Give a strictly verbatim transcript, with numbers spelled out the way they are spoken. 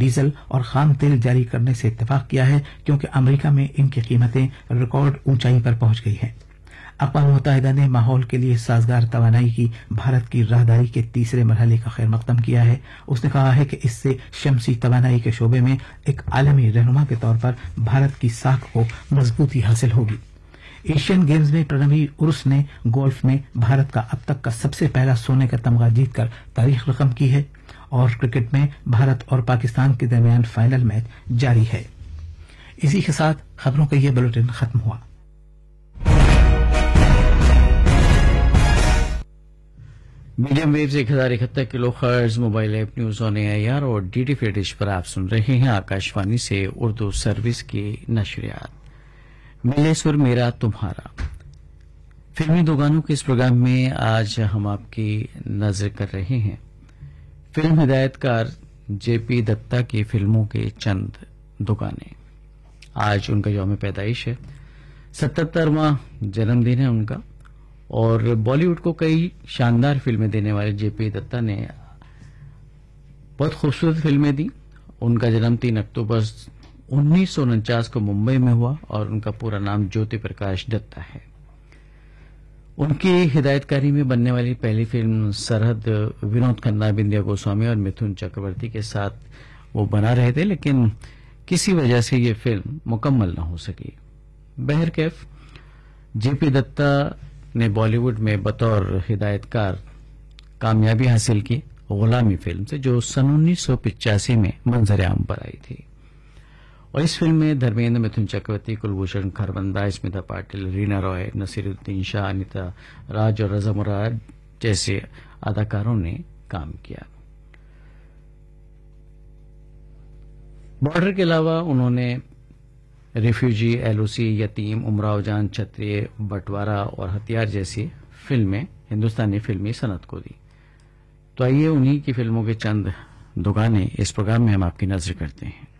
Diesel اور خام تیل جاری کرنے سے اتفاق کیا ہے کیونکہ امریکہ میں ان کی قیمتیں ریکارڈ اونچائی پر پہنچ گئی ہیں۔ اقوام متحدہ نے ماحول کے لیے سازگار توانائی کی بھارت کی راہداری کے تیسرے مرحلے کا خیر مقدم کیا ہے۔ اس نے کہا ہے کہ اس سے شمسی توانائی کے شعبے میں ایک عالمی رہنما کے طور پر بھارت کی ساکھ کو مضبوطی حاصل ہوگی۔ ایشین گیمز میں پرنوی ارس نے گولف میں بھارت کا اب تک کا سب سے پہلا سونے کا تمغہ جیت کر تاریخ رقم کی ہے، اور کرکٹ میں بھارت اور پاکستان کے درمیان فائنل میچ جاری ہے۔ اسی کے ساتھ خبروں کا یہ بلیٹن ختم ہوا۔ میڈیم ویوز ایک ہزار اکہتر کلو خرز mobile app news on a I R اور ڈی ٹی فی ڈش پر آپ سن رہے ہیں آکاشوانی سے اردو سروس کی نشریات۔ ملے سر میرا تمہارا فلمی دو گانوں کے اس پروگرام میں آج ہم آپ کی نظر کر رہے ہیں فلم ہدایت کار جے پی دتا کی فلموں کے چند دو گانے۔ آج ان کا یوم پیدائش ہے، ستہترواں جنم دن ہے ان کا، اور بالی ووڈ کو کئی شاندار فلمیں دینے والے جے پی دتا نے بہت خوبصورت فلمیں دی۔ ان کا جنم تین اکتوبر انیس سو انچاس کو ممبئی میں ہوا اور ان کا پورا نام جیوتی پرکاش دتا ہے۔ ان کی ہدایت کاری میں بننے والی پہلی فلم سرحد ونود کھنہ، بندیا گوسوامی اور متھن چکرورتی کے ساتھ وہ بنا رہے تھے، لیکن کسی وجہ سے یہ فلم مکمل نہ ہو سکی۔ بہرکیف جے پی دتا نے بالی ووڈ میں بطور ہدایت کار کامیابی حاصل کی غلامی فلم سے، جو سن انیس سو پچاسی میں منظر عام پر آئی تھی، اور اس فلم میں دھرمیندر، متھن چکرورتی، کلبھوشن کھربندہ، اسمتا پاٹل، رینا رائے، نصیر الدین شاہ، انیتا راج اور رضا مراد جیسے اداکاروں نے کام کیا۔ بارڈر کے علاوہ انہوں نے ریفیوجی، ایل او سی، یتیم، امراؤ جان، چھتریے، بٹوارہ اور ہتھیار جیسی فلمیں ہندوستانی فلمی صنعت کو دی۔ تو آئیے انہی کی فلموں کے چند دو گانے اس پروگرام میں ہم آپ کی نظر کرتے ہیں۔